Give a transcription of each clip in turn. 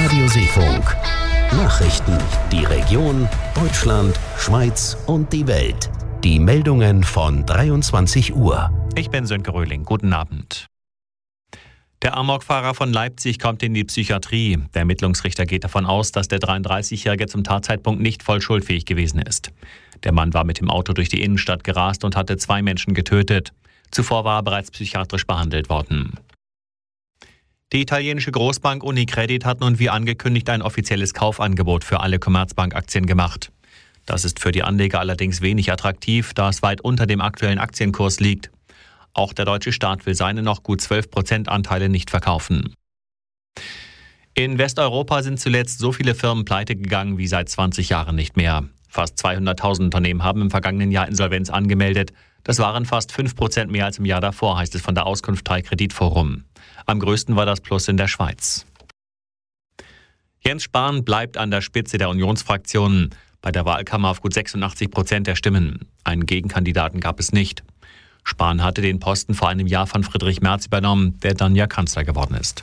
Radio Seefunk. Nachrichten, die Region, Deutschland, Schweiz und die Welt. Die Meldungen von 23 Uhr. Ich bin Sönke Röhling. Guten Abend. Der Amokfahrer von Leipzig kommt in die Psychiatrie. Der Ermittlungsrichter geht davon aus, dass der 33-Jährige zum Tatzeitpunkt nicht voll schuldfähig gewesen ist. Der Mann war mit dem Auto durch die Innenstadt gerast und hatte 2 Menschen getötet. Zuvor war er bereits psychiatrisch behandelt worden. Die italienische Großbank Unicredit hat nun wie angekündigt ein offizielles Kaufangebot für alle Commerzbank-Aktien gemacht. Das ist für die Anleger allerdings wenig attraktiv, da es weit unter dem aktuellen Aktienkurs liegt. Auch der deutsche Staat will seine noch gut 12% Anteile nicht verkaufen. In Westeuropa sind zuletzt so viele Firmen pleite gegangen wie seit 20 Jahren nicht mehr. Fast 200.000 Unternehmen haben im vergangenen Jahr Insolvenz angemeldet. Das waren fast 5% mehr als im Jahr davor, heißt es von der Auskunft 3 Kreditforum. Am größten war das Plus in der Schweiz. Jens Spahn bleibt an der Spitze der Unionsfraktionen. Bei der Wahl kam er auf gut 86% der Stimmen. Einen Gegenkandidaten gab es nicht. Spahn hatte den Posten vor einem Jahr von Friedrich Merz übernommen, der dann ja Kanzler geworden ist.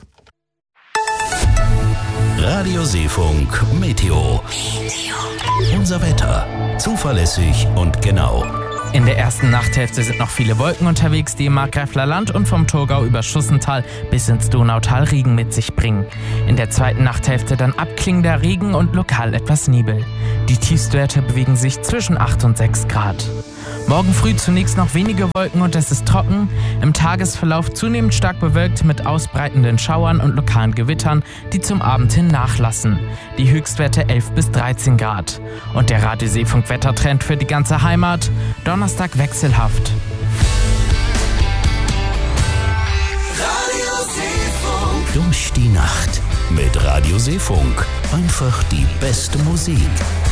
Radio Seefunk Meteo. Unser Wetter. Zuverlässig und genau. In der ersten Nachthälfte sind noch viele Wolken unterwegs, die im Markgräfler Land und vom Thurgau über Schussental bis ins Donautal Regen mit sich bringen. In der zweiten Nachthälfte dann abklingender Regen und lokal etwas Nebel. Die Tiefstwerte bewegen sich zwischen 8 und 6 Grad. Morgen früh zunächst noch wenige Wolken und es ist trocken. Im Tagesverlauf zunehmend stark bewölkt mit ausbreitenden Schauern und lokalen Gewittern, die zum Abend hin nachlassen. Die Höchstwerte 11 bis 13 Grad. Und der Radio Seefunk Wettertrend für die ganze Heimat: Donnerstag wechselhaft. Radio Seefunk. Durch die Nacht mit Radio Seefunk. Einfach die beste Musik.